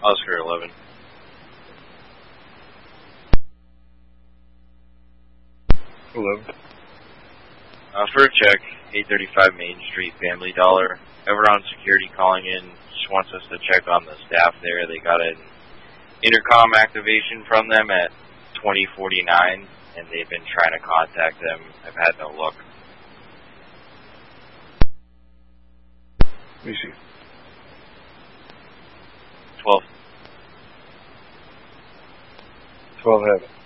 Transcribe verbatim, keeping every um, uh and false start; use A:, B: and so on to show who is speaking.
A: Oscar eleven.
B: eleven.
A: Uh, for a check, eight thirty-five Main Street, Family Dollar. Everon Security calling in, just wants us to check on the staff there. They got an intercom activation from them at twenty forty-nine, and they've been trying to contact them. I've had no luck.
B: Let me see.
A: twelve.
B: twelve have it.